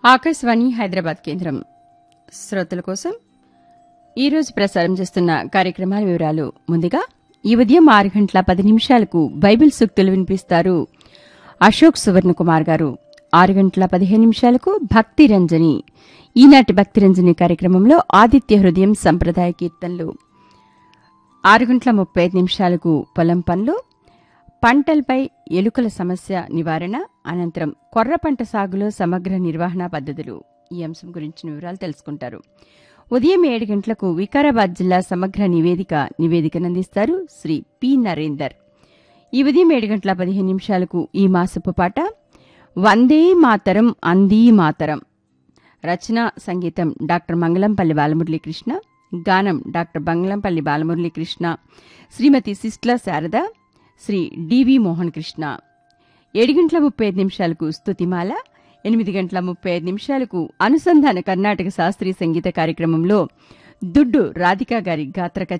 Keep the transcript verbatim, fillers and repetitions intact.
ఆకాశవాణి హైదరాబాద్ కేంద్రం శ్రోతల కోసం ఈరోజు ప్రసారం చేస్తున్న కార్యక్రమాల వివరాలు. ముందుగా ఈ ఉదయం ఆరు గంటల పది నిమిషాలకు బైబిల్ సూక్తులు వినిపిస్తారు అశోక్ సువర్ణకుమార్ గారు. ఆరు గంటల పదిహేను నిమిషాలకు భక్తి రంజని. ఈనాటి భక్తి రంజని కార్యక్రమంలో ఆదిత్య హృదయం సంప్రదాయ కీర్తనలు. ఆరు గంటల ముప్పై ఐదు నిమిషాలకు పొలం పనులు, పంటలపై ఎలుకల సమస్య నివారణ, అనంతరం కొర్ర పంట సాగులో సమగ్ర నిర్వహణ పద్ధతులు, ఈ అంశం గురించిన వివరాలు తెలుసుకుంటారు. ఉదయం ఏడు గంటలకు వికారాబాద్ జిల్లా సమగ్ర నివేదిక నివేదికనందిస్తారు శ్రీ పి నరేందర్. ఈ ఉదయం ఏడు గంటల పదిహేను నిమిషాలకు ఈ మాసపు పాట వందే మాతరం అందీ మాతరం. రచన సంగీతం డాక్టర్ మంగళంపల్లి బాలమురళీకృష్ణ. గానం డాక్టర్ బంగళంపల్లి బాలమురళీకృష్ణ, శ్రీమతి సిస్ట్ల శారద, శ్రీ డివి మోహన్ కృష్ణ. ఏడు గంటల ముప్పై ఐదు నిమిషాలకు స్తుతిమాల. ఎనిమిది గంటల ముప్పై ఐదు నిమిషాలకు అనుసంధాన కర్ణాటక శాస్త్రీయ సంగీత కార్యక్రమంలో దుడ్డు రాధికా గారి గాత్ర